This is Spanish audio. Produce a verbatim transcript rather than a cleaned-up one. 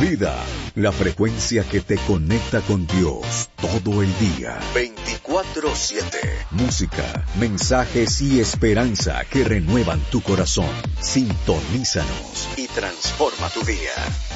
vida, la frecuencia que te conecta con Dios todo el día. veinticuatro siete. Música, mensajes y esperanza que renuevan tu corazón. Sintonízanos y transforma tu día.